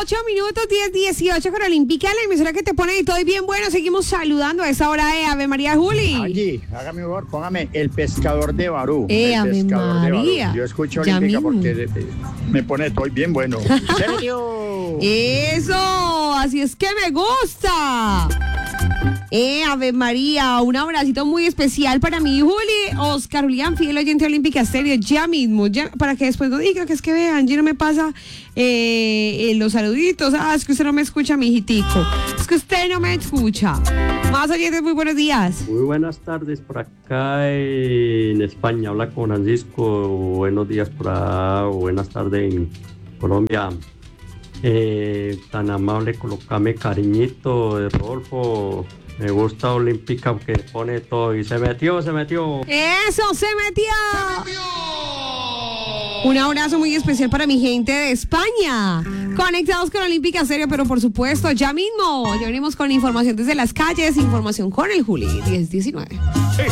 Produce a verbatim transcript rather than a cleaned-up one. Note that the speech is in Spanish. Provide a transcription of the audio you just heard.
ocho minutos, diez, dieciocho con Olímpica, la emisora que te pone de todo y bien bueno. Seguimos saludando a esa hora de Ave María Juli. Allí, hágame un favor, póngame El Pescador de Barú. Eh, el Ave Pescador de María. Barú. Yo escucho Ya Olímpica mismo. porque eh, me pone de todo y bien bueno. ¡Serio! Eso, así es que me gusta. Eh, Ave María, un abracito muy especial para mi Juli, Oscar Julián, fiel oyente Olímpica Estéreo, ya mismo, ya, para que después no diga que es que vean, Angie no me pasa eh, eh, los saluditos, ah, es que usted no me escucha, mijitico, es que usted no me escucha. Más oyentes, muy buenos días. Muy buenas tardes por acá en España, habla con Francisco, buenos días por acá, buenas tardes en Colombia. Eh, tan amable, colocame cariñito de Rodolfo. Me gusta Olímpica porque pone todo y se metió, se metió. Eso, se metió. Un abrazo muy especial para mi gente de España. Conectados con Olímpica Serio, pero por supuesto, ya mismo. Ya venimos con información desde las calles, información con el Juli diez diecinueve.